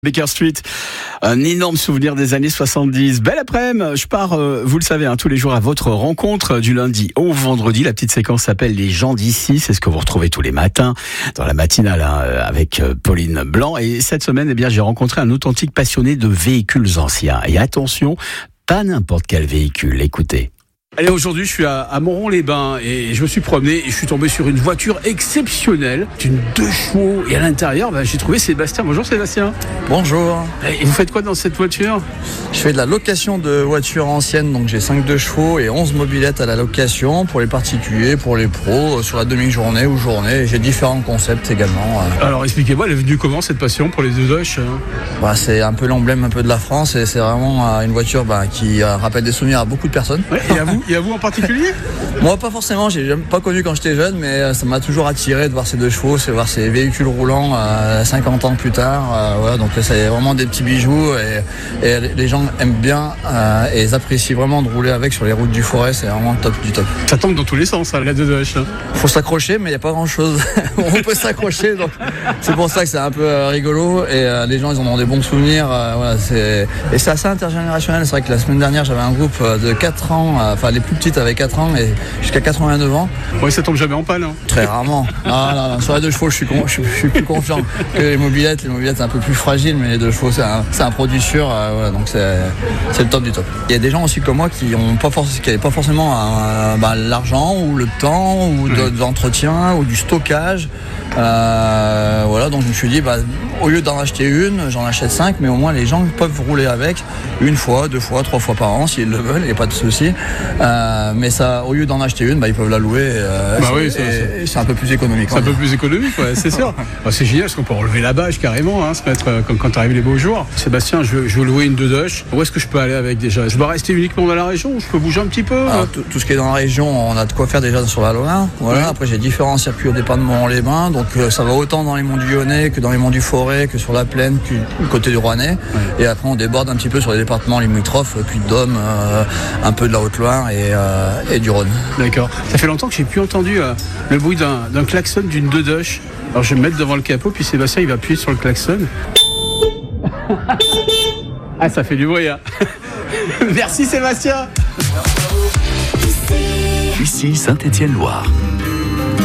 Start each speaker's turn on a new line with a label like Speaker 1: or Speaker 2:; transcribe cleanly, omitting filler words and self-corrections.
Speaker 1: Baker Street, un énorme souvenir des années 70. Belle après-midi, je pars, vous le savez, tous les jours à votre rencontre du lundi au vendredi. La petite séquence s'appelle Les gens d'ici, c'est ce que vous retrouvez tous les matins dans la matinale avec Pauline Blanc. Et cette semaine, j'ai rencontré un authentique passionné de véhicules anciens. Et attention, pas n'importe quel véhicule, écoutez. Allez, aujourd'hui, je suis à Moron-les-Bains et je me suis promené et je suis tombé sur une voiture exceptionnelle, d'une 2 chevaux. Et à l'intérieur, j'ai trouvé Sébastien. Bonjour Sébastien.
Speaker 2: Bonjour.
Speaker 1: Et vous faites quoi dans cette voiture ?
Speaker 2: Je fais de la location de voitures anciennes, donc j'ai 5 2 chevaux et 11 mobylettes à la location pour les particuliers, pour les pros, sur la demi-journée ou journée. J'ai différents concepts également.
Speaker 1: Alors expliquez-moi, elle est venue comment cette passion pour les Dodoches ?
Speaker 2: C'est un peu l'emblème de la France et c'est vraiment une voiture qui rappelle des souvenirs à beaucoup de personnes.
Speaker 1: Ouais, et à vous en particulier ?
Speaker 2: Moi pas forcément, j'ai pas connu quand j'étais jeune, mais ça m'a toujours attiré de voir ces 2 chevaux, de voir ces véhicules roulants 50 ans plus tard. Donc c'est vraiment des petits bijoux et les gens aiment bien et ils apprécient vraiment de rouler avec sur les routes du Forêt, c'est vraiment top du top.
Speaker 1: Ça tombe dans tous les sens, la Dodoche.
Speaker 2: Faut s'accrocher, mais il n'y a pas grand chose. On peut s'accrocher, donc c'est pour ça que c'est un peu rigolo et les gens ils en ont des bons souvenirs. Et c'est assez intergénérationnel. C'est vrai que la semaine dernière j'avais un groupe de 4 ans, les plus petites avaient 4 ans et jusqu'à 89 ans.
Speaker 1: Oui, ça tombe jamais en panne.
Speaker 2: Très rarement. Non, sur les 2 chevaux je suis plus confiant que les mobylettes. Les mobylettes c'est un peu plus fragile, mais les 2 chevaux c'est un produit sûr. Donc c'est le top du top. Il y a des gens aussi comme moi qui n'avaient pas forcément l'argent ou le temps ou de l'entretien ou du stockage. Donc je me suis dit au lieu d'en acheter une, j'en achète 5, mais au moins les gens peuvent rouler avec 1 fois, 2 fois, 3 fois par an s'ils le veulent, il n'y a pas de souci. Mais ça, au lieu d'en acheter une, ils peuvent la louer. C'est un peu plus économique.
Speaker 1: C'est un peu plus économique, ouais, c'est sûr. C'est génial parce qu'on peut relever la bâche carrément, se mettre comme quand arrivent les beaux jours. Sébastien, je veux louer une Dodoche. Où est-ce que je peux aller avec déjà ? Je dois rester uniquement dans la région ou je peux bouger un petit peu ?
Speaker 2: Tout ce qui est dans la région, on a de quoi faire déjà sur la Loire. Voilà. Ouais. Après, j'ai différents circuits au départ de Moron-les-Bains, donc ça va autant dans les monts du Lyonnais que dans les monts du Forêt, que sur la plaine, que du côté du Rouennais. Ouais. Et après, on déborde un petit peu sur les départements limitrophes, Puy-de-Dôme, un peu de la Haute-Loire et du Rhône.
Speaker 1: D'accord. Ça fait longtemps que j'ai plus entendu le bruit d'un klaxon d'une Dodoche. Alors je vais me mettre devant le capot, puis Sébastien il va appuyer sur le klaxon. Ça fait du bruit. Merci Sébastien.
Speaker 3: Ici Saint-Étienne-Loire.